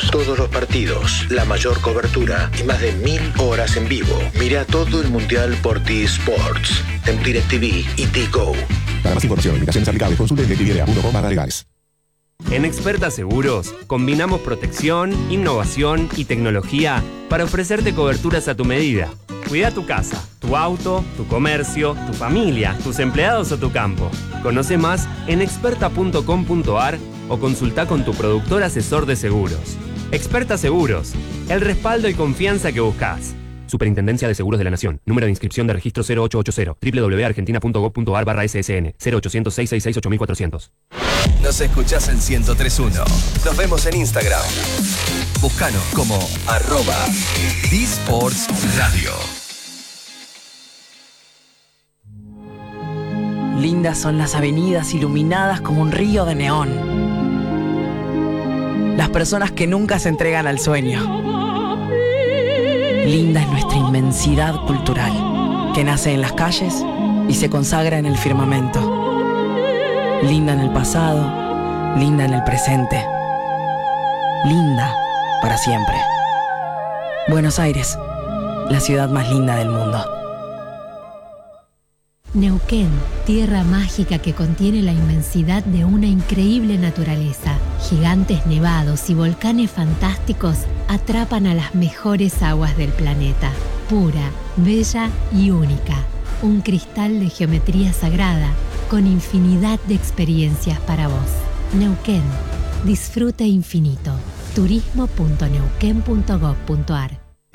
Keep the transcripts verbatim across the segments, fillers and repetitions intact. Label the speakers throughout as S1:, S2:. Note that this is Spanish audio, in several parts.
S1: Todos los partidos, la mayor cobertura y más de mil horas en vivo. Mira todo el Mundial por T-Sports, en DirecTV y T-Go.
S2: Para más información, limitaciones aplicables, consulte en directv punto com barra legales.
S3: En Experta Seguros, combinamos protección, innovación y tecnología para ofrecerte coberturas a tu medida. Cuida tu casa, tu auto, tu comercio, tu familia, tus empleados o tu campo. Conoce más en experta punto com punto a r o consulta con tu productor asesor de seguros. Experta Seguros, el respaldo y confianza que buscas. Superintendencia de Seguros de la Nación. Número de inscripción de registro cero ocho ocho cero. doble u doble u doble u punto argentina punto gov punto a r barra S S N. cero ochocientos, seiscientos sesenta y seis, ocho mil cuatrocientos.
S4: Nos escuchás en ciento tres punto uno. Nos vemos en Instagram. Búscanos como arroba D-Sports Radio.
S5: Lindas son las avenidas iluminadas como un río de neón. Las personas que nunca se entregan al sueño. Linda es nuestra inmensidad cultural, que nace en las calles y se consagra en el firmamento. Linda en el pasado, linda en el presente. Linda para siempre. Buenos Aires, la ciudad más linda del mundo.
S6: Neuquén, tierra mágica que contiene la inmensidad de una increíble naturaleza. Gigantes nevados y volcanes fantásticos atrapan a las mejores aguas del planeta. Pura, bella y única. Un cristal de geometría sagrada con infinidad de experiencias para vos. Neuquén, disfrute infinito. turismo punto neuquén punto gov punto a r.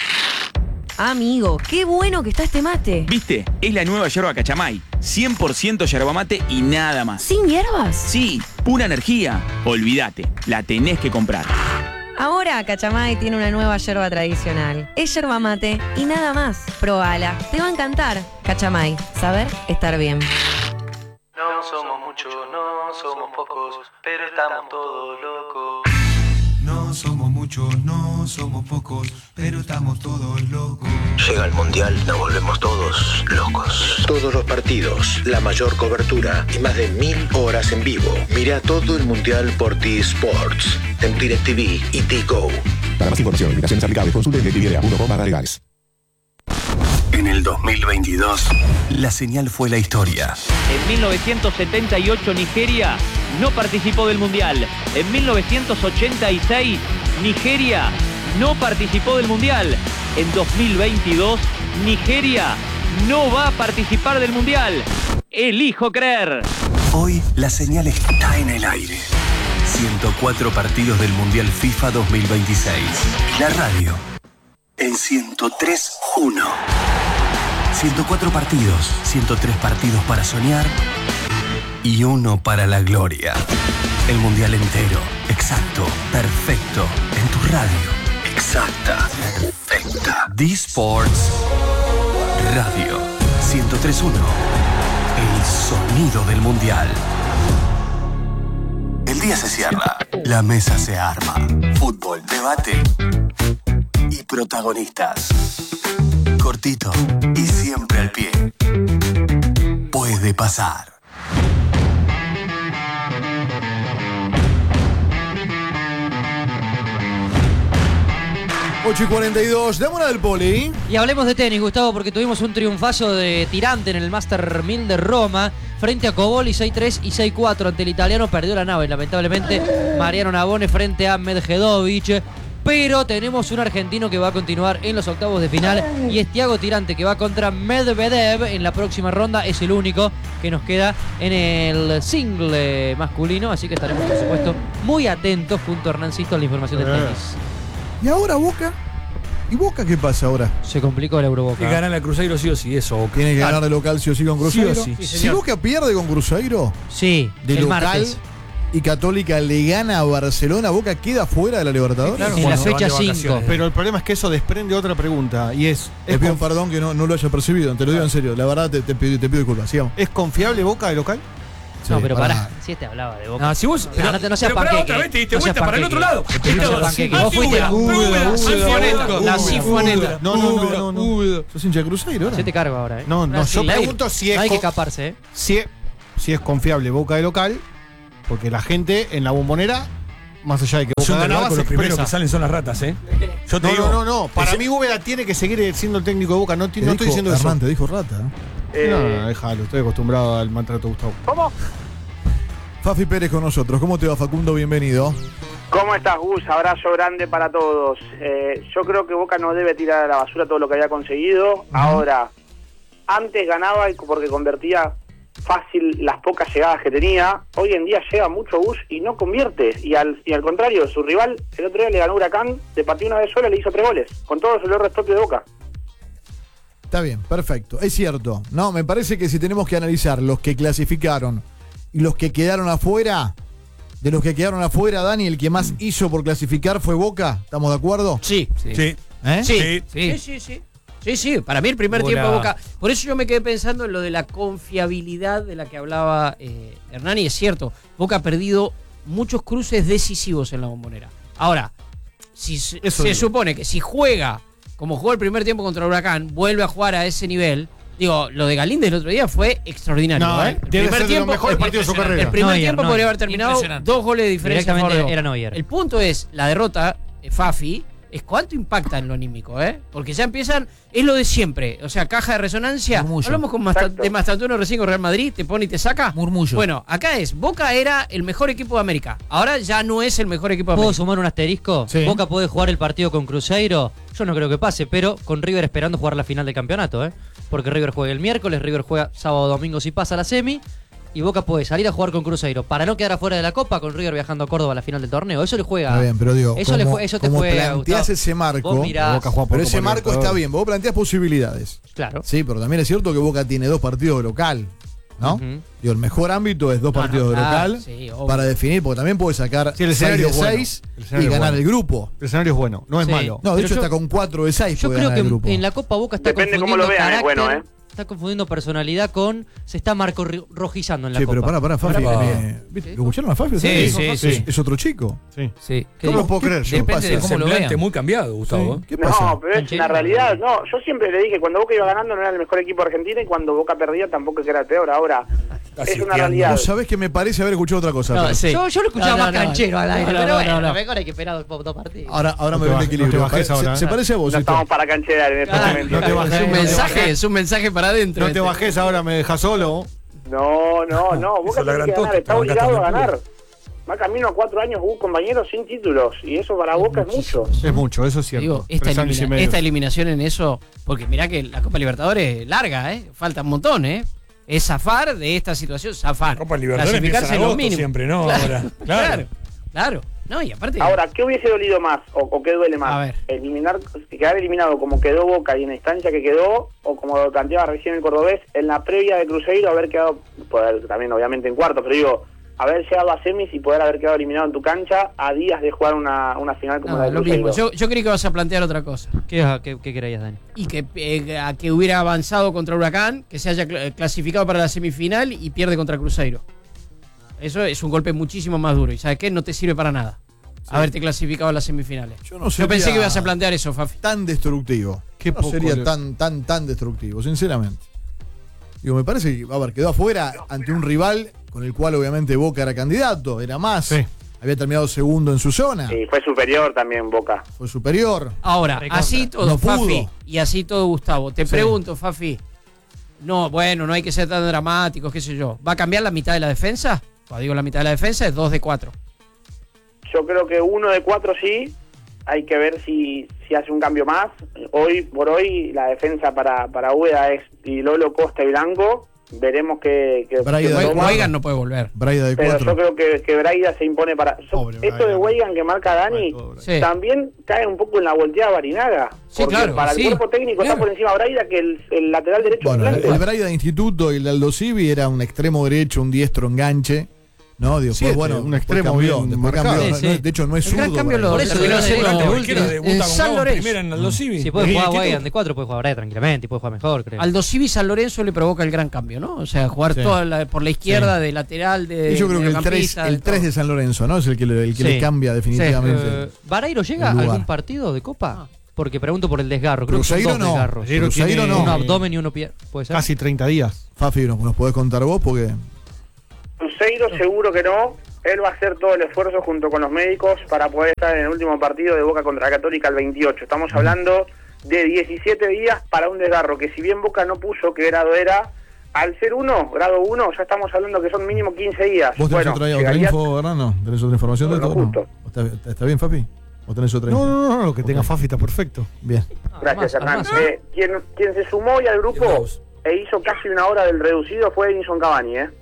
S7: Amigo, qué bueno que está este mate.
S8: ¿Viste? Es la nueva yerba Cachamay. cien por ciento yerba mate y nada más.
S7: ¿Sin hierbas?
S8: Sí, pura energía. Olvídate, la tenés que comprar.
S7: Ahora Cachamay tiene una nueva yerba tradicional. Es yerba mate y nada más. Probala, te va a encantar. Cachamay, saber estar bien.
S9: No somos muchos, no somos pocos, pero estamos todos locos.
S10: No somos muchos, no somos pocos, pero estamos todos locos.
S1: Llega el Mundial, nos volvemos todos locos. Todos los partidos, la mayor cobertura y más de mil horas en vivo. Mira todo el Mundial por T-Sports, en DirecTV y T-Go.
S2: Para más información, limitaciones aplicables, consulte en directv punto com barra legales.
S4: En el dos mil veintidós, la señal fue la historia.
S11: En mil novecientos setenta y ocho, Nigeria no participó del Mundial. En mil novecientos ochenta y seis, Nigeria no participó del Mundial. En dos mil veintidós, Nigeria no va a participar del Mundial. Elijo creer.
S4: Hoy la señal está en el aire. ciento cuatro partidos del Mundial FIFA dos mil veintiséis. Y la radio en ciento tres punto uno. ciento cuatro partidos, ciento tres partidos para soñar y uno para la gloria. El Mundial entero, exacto, perfecto, en tu radio. Exacta, perfecta. D-Sports Radio ciento tres punto uno. El sonido del Mundial. El día se cierra, la mesa se arma. Fútbol, debate y protagonistas. Cortito y siempre al pie. Puede pasar.
S12: ocho y cuarenta y dos, dame una del Poli.
S13: Y hablemos de tenis, Gustavo, porque tuvimos un triunfazo de tirante en el Master mil de Roma frente a Coboli, seis tres y seis cuatro ante el italiano. Perdió la nave, lamentablemente, Mariano Navone frente a Medvedev. Pero tenemos un argentino que va a continuar en los octavos de final y es Thiago Tirante, que va contra Medvedev en la próxima ronda. Es el único que nos queda en el single masculino, así que estaremos, por supuesto, muy atentos junto a Hernancito a la información del tenis.
S12: ¿Y ahora Boca? ¿Y Boca qué pasa ahora?
S13: Se complicó el Euroboca.
S14: Tiene que ganar el Cruzeiro sí o sí, eso. Boca.
S12: Tiene que ganar de local sí o sí con Cruzeiro.
S14: Sí o sí.
S12: Sí, si Boca pierde con Cruzeiro,
S13: sí,
S12: de
S13: el
S12: local
S13: martes.
S12: Y Católica le gana a Barcelona, Boca queda fuera de la Libertadores.
S14: Claro,
S13: en
S14: bueno,
S13: la fecha cinco.
S14: Pero el problema es que eso desprende otra pregunta y es...
S12: Te
S14: es
S12: pido
S14: conf...
S12: perdón que no, no lo haya percibido, te lo digo en serio. La verdad te, te, pido, te pido disculpas, sigamos.
S14: ¿Es confiable Boca de local?
S13: No,
S12: Sí,
S13: pero
S12: pará.
S13: pará. Si este hablaba de Boca.
S14: No, si vos...
S13: Pero, no, no seas
S14: pero pará,
S13: panqueque.
S14: otra vez te diste
S13: No seas
S14: vuelta para el otro
S13: panqueque.
S14: lado.
S13: No seas panqueque. Vos fuiste
S14: La sifoneta. No, no, no, no, no.
S12: Sos hincha de Cruzeiro, ¿no?
S13: Se te cargo ahora, ¿eh?
S14: No, no,
S13: Ahora
S14: yo
S13: sí,
S14: pregunto
S13: hay,
S14: si es...
S13: no hay
S14: co-
S13: que escaparse, ¿eh?
S14: Si es, si es confiable Boca de local, porque la gente en la Bombonera, más allá de que
S15: Boca
S16: del
S15: ganaba,
S16: Barco
S15: se
S16: los primeros
S15: expresa.
S16: que salen son las ratas, ¿eh? Yo te
S15: No,
S16: digo,
S15: no, no, no. Para
S16: ese-
S15: mí Úbeda tiene que seguir siendo el técnico de Boca. No, ti-
S12: Te
S15: no estoy
S12: dijo,
S15: diciendo eso.
S12: Hernán, te dijo rata.
S15: Eh, No, no, déjalo. Estoy acostumbrado al maltrato, Gustavo.
S17: ¿Cómo?
S12: Fafi Pérez con nosotros. ¿Cómo te va, Facundo? Bienvenido.
S17: ¿Cómo estás, Gus? Abrazo grande para todos. Eh, yo creo que Boca no debe tirar a la basura todo lo que había conseguido. Ahora, antes ganaba y porque convertía fácil las pocas llegadas que tenía. Hoy en día llega mucho Gus y no convierte. Y al, y al contrario, su rival el otro día le ganó Huracán, le partió una vez sola y le hizo tres goles. Con todo su error propio de Boca.
S12: Está bien, perfecto. Es cierto. No, me parece que si tenemos que analizar los que clasificaron y los que quedaron afuera, de los que quedaron afuera, Dani, el que más hizo por clasificar fue Boca. ¿Estamos de acuerdo?
S14: Sí, sí.
S16: Sí.
S12: ¿Eh?
S14: Sí,
S16: Sí.
S14: sí, sí, sí. Sí, sí, para mí el primer
S16: Hola.
S14: tiempo de Boca. Por eso yo me quedé pensando en lo de la confiabilidad de la que hablaba eh, Hernán, y es cierto, Boca ha perdido muchos cruces decisivos en la Bombonera. Ahora, si se,
S15: Eso
S14: se
S15: digo.
S14: supone que si juega como jugó el primer tiempo contra Huracán, vuelve a jugar a ese nivel. Digo, lo de Galíndez el otro día fue extraordinario.
S15: No,
S14: ¿eh? El
S15: debe
S14: primer
S15: ser de los
S14: tiempo,
S15: mejores partidos de su carrera.
S14: El primer
S13: Neuer,
S14: tiempo
S13: Neuer.
S14: podría haber terminado
S13: Impresionante.
S14: dos goles de diferencia. a favor de
S13: Directamente
S14: Boca.
S13: era Neuer.
S14: El punto es, la derrota, eh, Fafi, es cuánto impacta en lo anímico, ¿eh? Porque ya empiezan, es lo de siempre. O sea, caja de resonancia.
S13: Murmullo.
S14: Hablamos con Masta- de Mastantuono recién con Real Madrid, te pone y te saca.
S13: Murmullo.
S14: Bueno, acá es, Boca era el mejor equipo de América. Ahora ya no es el mejor equipo de
S13: ¿Puedo
S14: América.
S13: sumar un asterisco?
S15: Sí.
S13: Boca puede jugar el partido con Cruzeiro. Yo no creo que pase, pero con River esperando jugar la final del campeonato, ¿eh? Porque River juega el miércoles, River juega sábado o domingo si pasa la semi. Y Boca puede salir a jugar con Cruzeiro para no quedar afuera de la Copa, con River viajando a Córdoba a la final del torneo. Eso le juega.
S12: Está bien, pero digo,
S13: eso,
S12: como,
S13: le jue- eso te
S12: como
S13: juega.
S12: planteás
S13: Gustavo.
S12: ese marco,
S13: Vos mirás-
S15: Boca juega por
S12: pero ese
S15: Copa
S12: marco está
S15: Libertadores.
S12: bien. Vos planteás posibilidades.
S14: Claro.
S12: Sí, pero también es cierto que Boca tiene dos partidos de local, ¿no?
S13: Ujú.
S12: Digo, el mejor ámbito es dos
S14: No,
S12: partidos
S14: no,
S12: de
S14: claro,
S12: local
S14: sí, obvio.
S12: para definir, porque también puede sacar
S15: Sí, el
S12: seis
S15: escenario
S12: de
S15: es bueno.
S12: seis
S15: El
S12: y
S15: escenario es
S12: ganar
S15: bueno.
S12: el grupo.
S15: El escenario es bueno, no es
S13: Sí.
S15: malo.
S12: No, de
S13: Pero
S12: hecho
S13: yo-
S12: está con cuatro de seis
S13: Yo
S12: puede
S13: creo
S12: ganar
S13: que
S12: el grupo.
S13: en la Copa Boca está
S17: Depende cómo
S13: confundiendo
S17: lo vean, es
S13: carácter,
S17: bueno, ¿eh?
S13: está confundiendo personalidad con se está marco ri- rojizando en la
S12: Sí,
S13: Copa.
S12: pero pará, pará, Fafi.
S16: Pará.
S12: eh, ¿viste? ¿Lo escucharon a Fafi?
S14: Sí,
S12: ¿Sabés?
S14: sí,
S12: Es-
S14: sí.
S12: Es otro chico.
S15: Sí.
S14: Sí.
S12: No lo puedo creer. ¿Qué
S14: Depende
S12: pasa?
S14: de cómo lo
S16: semblante
S14: vean.
S16: muy cambiado, Gustavo.
S12: Sí, ¿Qué pasa?
S17: No, pero es
S13: Canchero.
S17: una realidad. No, yo siempre le dije, cuando Boca iba ganando no era el mejor equipo de Argentina y cuando Boca perdía tampoco es que era el peor. Ahora,
S16: Casi
S17: es una
S16: espiando.
S17: realidad.
S12: Vos sabés que me parece haber escuchado otra cosa.
S14: No,
S12: pero-
S14: sí.
S13: Yo, yo lo escuchaba
S14: No, no,
S13: más
S14: no.
S13: canchero al aire,
S14: No, no,
S13: pero
S14: no,
S13: bueno,
S14: no, no.
S13: a lo mejor hay que esperar dos, dos partidos.
S12: Ahora, ahora
S15: No
S12: me
S15: te
S12: ve el
S15: bajes,
S12: equilibrio.
S15: no te bajes
S12: Se-
S15: ahora,
S12: se,
S15: ¿eh?
S12: parece a vos
S17: No
S12: esto.
S17: estamos para canchear en este
S14: Ah,
S17: momento.
S15: no te bajes.
S14: es un
S15: no te
S14: mensaje,
S15: bajes.
S14: es un mensaje para adentro.
S15: No te
S14: este.
S15: bajes ahora, me dejas solo.
S17: No, no, no. Boca
S16: Hizo la
S17: tiene
S16: gran
S17: que ganar,
S16: toque,
S17: está
S16: te
S17: obligado a
S16: bancaste en el
S17: ganar. Va camino a cuatro años, un compañero sin títulos. Y eso para Boca es mucho.
S15: Es mucho, eso es cierto.
S14: Digo, esta,
S15: Tres años y
S14: elimina-
S15: medio.
S14: esta eliminación en eso, porque mirá que la Copa Libertadores es larga, ¿eh? Falta un montón, ¿eh? Es zafar de esta situación, zafar.
S16: Copa Libertadores
S14: Clasificarse
S16: empieza en
S14: lo
S16: agosto
S14: mínimo.
S16: siempre, ¿no?
S14: Claro,
S16: Ahora.
S14: claro,
S16: Claro.
S14: claro. No, y aparte.
S17: Ahora, ¿qué hubiese dolido más? ¿O, o qué duele más?
S14: A ver.
S17: Eliminar, quedar eliminado como quedó Boca y en la instancia que quedó, o como lo planteaba recién el cordobés, en la previa de Cruzeiro haber quedado, poder, también obviamente en cuarto, pero digo, haber llegado a semis y poder haber quedado eliminado en tu cancha a días de jugar una, una final como
S14: No,
S17: la de
S14: lo
S17: Cruzeiro.
S14: mismo. Yo, yo creí que vas a plantear otra cosa.
S13: ¿Qué, qué, qué querías, Dani?
S14: Y que, eh, a que hubiera avanzado contra Huracán, que se haya cl- clasificado para la semifinal y pierde contra Cruzeiro. Eso es un golpe muchísimo más duro. ¿Y sabes qué? No te sirve para nada haberte clasificado a las semifinales.
S12: Yo no
S14: Yo
S12: sería
S14: pensé que ibas a plantear eso, Fafi.
S12: tan destructivo.
S15: Qué
S12: no
S15: poco
S12: sería
S15: le-
S12: tan, tan, tan destructivo, sinceramente. Digo, me parece que, a ver, quedó afuera ante un rival con el cual obviamente Boca era candidato, era más.
S15: Sí.
S12: Había terminado segundo en su zona.
S17: Sí, fue superior también Boca.
S12: Fue superior.
S14: Ahora,
S13: Recontra.
S14: así todo,
S12: No pudo.
S14: Fafi, y así todo, Gustavo. Te
S12: Sí.
S14: pregunto, Fafi. No, bueno, no hay que ser tan dramáticos, qué sé yo. ¿Va a cambiar la mitad de la defensa? Cuando digo la mitad de la defensa, es dos de cuatro.
S17: Yo creo que uno de cuatro sí. Hay que ver si, si hace un cambio más. Hoy por hoy la defensa para, para Úbeda es y Lolo, Costa y Blanco. Veremos que, que,
S12: Braida
S17: que
S12: de
S17: toma.
S12: cuatro.
S14: Weigan no puede volver.
S12: Braida de
S17: Pero
S12: cuatro.
S17: yo creo que, que Braida se impone para... yo-
S12: Pobre
S17: esto
S12: Braida.
S17: de Weigan que marca Dani
S14: Sí.
S17: también cae un poco en la volteada Barinaga.
S14: Sí,
S17: porque
S14: claro,
S17: para
S14: sí.
S17: el cuerpo técnico
S14: Claro.
S17: está por encima Braida que el, el lateral derecho
S12: Bueno, el,
S17: suplente.
S12: el Braida de Instituto y el Aldo Civi era un extremo derecho, un diestro enganche. ¿No? Digo,
S15: Siete,
S12: pues, bueno,
S15: un
S12: después
S15: extremo
S12: cambió,
S15: bien
S12: después
S15: marcado.
S12: cambió.
S13: Sí,
S12: No,
S13: sí.
S12: de hecho, no es
S14: El gran
S12: zurdo.
S14: cambio lo-
S12: Braida.
S13: Por eso,
S14: terminó
S13: pero
S14: siendo
S13: no,
S16: Cualquiera
S13: último.
S16: debuta
S14: en
S16: con
S14: San
S16: Gabo
S14: Lorenzo.
S16: primera en Aldo Civi.
S13: Si puede
S16: ¿Qué-
S13: jugar
S16: qué
S13: Weigan
S16: tuvo?
S13: de cuatro, puede jugar Braida tranquilamente y puede jugar mejor, creo.
S14: Aldo Civi San Lorenzo le provoca el gran cambio, ¿no? O sea, jugar
S12: Sí.
S14: toda la- por la izquierda, de lateral, de.
S12: Y yo creo que el tres,
S14: mediocampista,
S12: el
S14: de
S12: tres
S14: todo.
S12: de San Lorenzo, ¿no? Es el que, le, el que
S13: Sí.
S12: le cambia definitivamente.
S13: Eh, ¿Vareiro llega a
S12: el lugar.
S13: algún partido de Copa? Porque pregunto por el desgarro. Creo que
S12: Cruzeiro
S13: son dos
S12: no.
S13: desgarros.
S15: Cruzeiro
S12: Cruzeiro
S15: tiene-
S12: no.
S13: Un abdomen y uno pie. ¿Puede ser?
S15: Casi treinta días.
S12: Fafi, ¿nos, nos podés contar vos? Porque
S17: Cruzeiro seguro que no. él va a hacer todo el esfuerzo junto con los médicos para poder estar en el último partido de Boca contra Católica el veintiocho. Estamos hablando de diecisiete días para un desgarro, que si bien Boca no puso qué grado era, al ser uno, grado uno, ya estamos hablando que son mínimo quince días.
S12: ¿Vos tenés
S17: bueno,
S12: otra, otra
S17: llegaría...
S12: info, Hernando? ¿Tenés otra información
S17: Bueno,
S12: de todo?
S17: justo.
S12: ¿Está, está, está bien, Fafi? ¿O tenés otra
S15: No,
S12: info?
S15: no, no, no, lo que
S12: Ok.
S15: tenga Fafi está perfecto.
S12: Bien.
S17: Gracias, Hernán. Eh, quien, quien se sumó hoy al grupo e hizo casi una hora del reducido fue Edinson Cavani, ¿eh?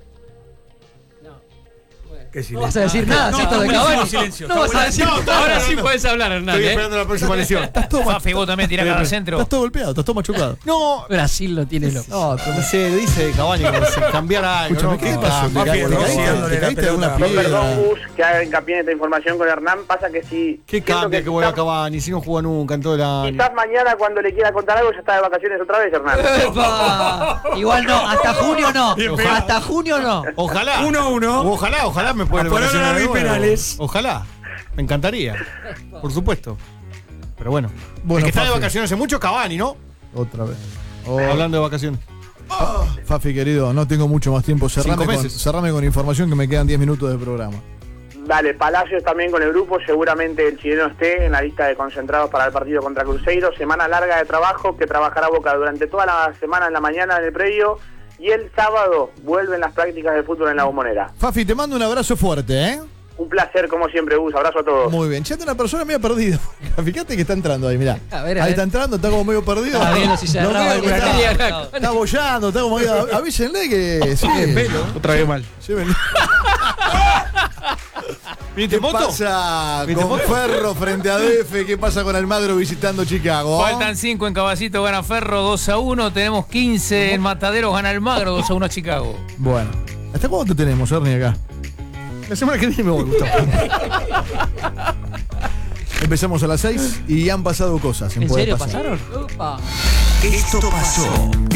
S15: ¿Qué
S13: No vas a decir nada,
S16: No,
S13: cierto, de
S16: buenísimo,
S13: Cavani.
S16: silencio.
S13: No vas a decir
S16: No,
S13: nada.
S14: Ahora sí puedes hablar, Hernán.
S15: Estoy
S14: ¿eh?
S15: esperando la próxima lesión.
S12: Estás todo,
S18: Fafi, vos también tirás cada centro.
S12: estás todo golpeado, estás todo machucado.
S15: No,
S14: Brasil lo tiene loco.
S15: no, no sé, dice Cavani como si cambiara algo.
S12: Escúchame,
S15: ¿no?
S12: ¿qué te
S15: Que-
S12: pasó?
S15: ah,
S12: ¿Te
S15: Fafi,
S12: caíste? ¿Te
S15: rociándole
S12: caíste?
S15: la
S12: ¿Te caíste de
S15: pelota.
S12: alguna
S17: No,
S12: piedra?
S17: perdón, Gus, que haga hincapié en esta información con Hernán. Pasa que si...
S15: ¿Qué
S17: siento
S15: cambia que vuelva
S17: quizás-
S15: Cavani si no juega nunca en todo el año?
S17: Quizás mañana cuando le quiera contar algo ya está de vacaciones otra vez, Hernán.
S13: ¡Epa! Igual no, hasta junio no. Hasta junio no.
S15: Ojalá.
S16: Uno a uno.
S15: Ojalá, ojalá me pueda
S16: A por ahora no hay penales.
S15: Ojalá. Me encantaría. Por supuesto. Pero bueno.
S12: Bueno,
S15: el que está de
S12: Fafi.
S15: vacaciones hace mucho, Cavani, ¿no?
S12: Otra vez.
S15: Hablando de vacaciones.
S12: Fafi, querido, no tengo mucho más tiempo. Cerrame
S15: Cinco
S12: con,
S15: meses.
S12: cerrame con información que me quedan diez minutos de programa.
S17: Dale, Palacios también con el grupo, seguramente el chileno esté en la lista de concentrados para el partido contra Cruzeiro. Semana larga de trabajo que trabajará Boca durante toda la semana en la mañana en el predio. Y el sábado vuelven las prácticas de fútbol en la Bombonera.
S12: Fafi, te mando un abrazo fuerte, ¿eh?
S17: Un placer, como siempre, Gus. Abrazo a todos.
S12: Muy bien. Chate, una persona medio perdida. Fíjate que está entrando ahí, mirá.
S13: A ver, a
S12: ahí
S13: ver.
S12: está entrando, está como medio perdido.
S13: Está viendo si se
S12: Lo
S13: cerraba
S12: veo
S13: alguna
S12: que
S13: línea.
S12: está, está bollando, está como ahí. Avísenle que sí.
S15: Otra vez mal.
S12: Llévenle.
S15: ¿Viste
S12: ¿Qué
S15: moto?
S12: pasa
S15: ¿Viste
S12: con
S15: moto?
S12: Ferro frente a D F? ¿Qué pasa con Almagro visitando Chicago?
S18: Faltan cinco en Caballito, gana Ferro dos a uno. Tenemos quince en Mataderos, gana Almagro dos a uno a Chicago.
S12: Bueno. ¿Hasta cuándo te tenemos, Ernie, acá?
S15: La semana que viene me voy, Gustavo.
S12: Empezamos a las seis y han pasado cosas.
S13: ¿En
S12: Puede
S13: serio
S12: Pasar.
S13: pasaron? Upa.
S4: Esto pasó.